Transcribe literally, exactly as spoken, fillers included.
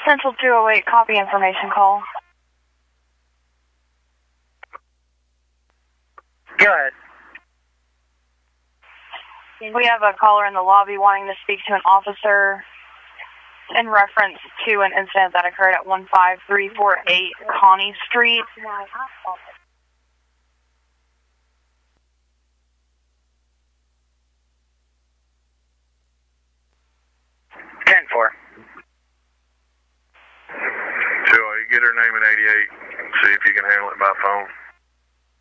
Central two oh eight, copy information call. Go ahead. We have a caller in the lobby wanting to speak to an officer in reference to an incident that occurred at one five three four eight Connie Street. ten four. So you get her name in eighty-eight, see if you can handle it by phone.